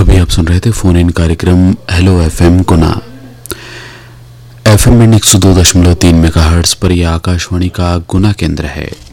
अभी आप सुन रहे थे फोन इन कार्यक्रम हेलो एफएम गुना। एफएम में 102.3 मेगाहर्ट्ज पर यह आकाशवाणी का गुना केंद्र है।